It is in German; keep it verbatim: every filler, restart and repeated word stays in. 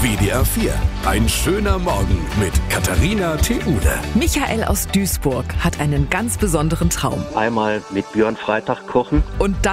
W D R vier. Ein schöner Morgen mit Katharina Theule. Michael aus Duisburg hat einen ganz besonderen Traum. Einmal mit Björn Freitag kochen. Und dann